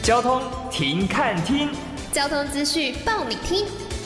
交通停看听， 交通资讯报你听。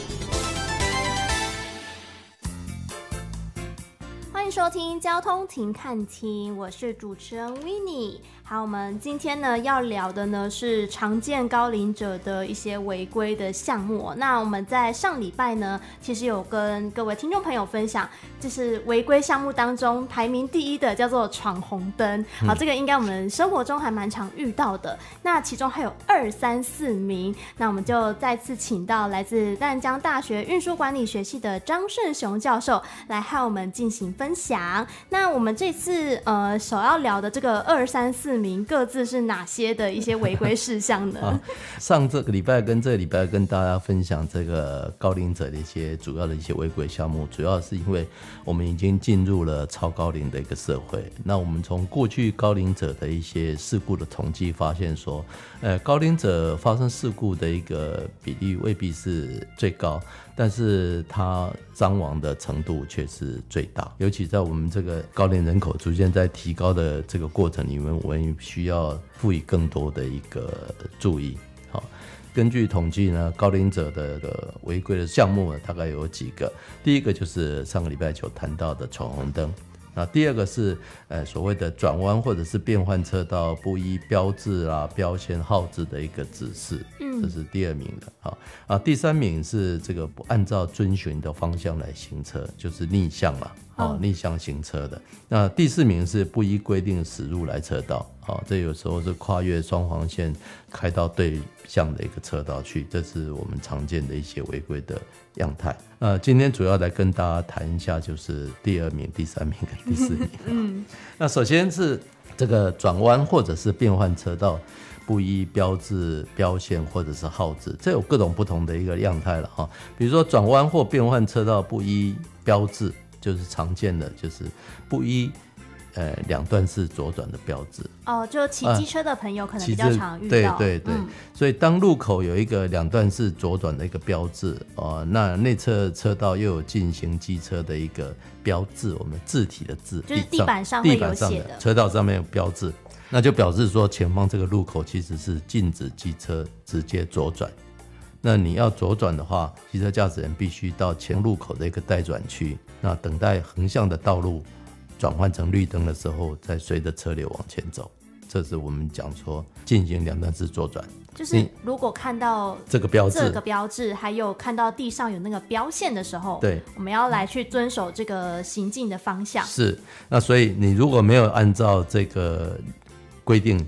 欢迎收听交通停看听，我是主持人 Winnie。好，我们今天呢要聊的呢是常见高龄者的一些违规的项目。那我们在上礼拜呢，其实有跟各位听众朋友分享，就是违规项目当中排名第一的叫做闯红灯。好，这个应该我们生活中还蛮常遇到的。那其中还有2、3、4名，那我们就再次请到来自淡江大学运输管理学系的张顺雄教授来和我们进行分享。那我们这次首要聊的这个2、3、4名各自是哪些的一些违规事项呢？ 上这个礼拜跟这个礼拜跟大家分享这个高龄者的一些主要的一些违规项目，主要是因为我们已经进入了超高龄的一个社会。那我们从过去高龄者的一些事故的统计发现说，高龄者发生事故的一个比例未必是最高，但是他伤亡的程度却是最大。尤其在我们这个高龄人口逐渐在提高的这个过程里面，我们需要赋予更多的一个注意。好，根据统计呢，高龄者的违规的项目大概有几个。第一个就是上个礼拜就谈到的闯红灯。那第二个是所谓的转弯或者是变换车道不依标志啦、标线号志的一个指示，这是第2名的。第3名是这个不按照遵循的方向来行车，就是逆向嘛，逆向行车的。那第4名是不依规定驶入来车道，这有时候是跨越双黄线开到对向的一个车道去，这是我们常见的一些违规的样态。今天主要来跟大家谈一下，就是第2名、第3名跟第4名。那首先是这个转弯或者是变换车道不依标志、标线或者是号志，这有各种不同的一个样态了哈。比如说转弯或变换车道不依标志，就是常见的，就是不依2段式左转的标志。 就骑机车的朋友可能比较常遇到。 对，所以当路口有一个2段式左转的一个标志，那内侧车道又有进行机车的一个标志，我们字体的字， 就是地板上会有写的， 车道上面有标志，那就表示说前方这个路口其实是禁止机车直接左转。那你要左转的话，机车驾驶人必须到前路口的一个待转区，那等待横向的道路转换成绿灯的时候，再随着车流往前走。这是我们讲说进行2段式左转。 就是如果看到这个标志， 还有看到地上有那个标线的时候， 对， 我们要来去遵守这个行进的方向。 是，那所以你如果没有按照这个规定